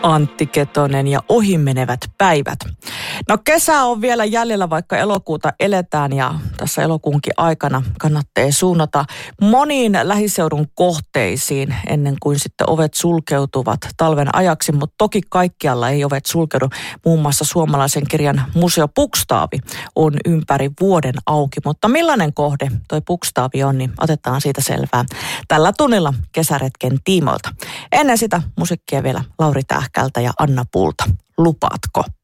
Antti Ketonen ja ohimenevät päivät. No kesä on vielä jäljellä, vaikka elokuuta eletään ja tässä elokuunkin aikana kannattaa suunnata moniin lähiseudun kohteisiin ennen kuin sitten ovet sulkeutuvat talven ajaksi, mutta toki kaikkialla ei ovet sulkeudu. Muun muassa suomalaisen kirjan Museo Bukstaavi on ympäri vuoden auki, mutta millainen kohde toi Bukstaavi on, niin otetaan siitä selvää tällä tunnilla kesäretken tiimoilta. Ennen sitä musiikkia vielä Lauri Tähkältä ja Anna Pulta. Lupaatko?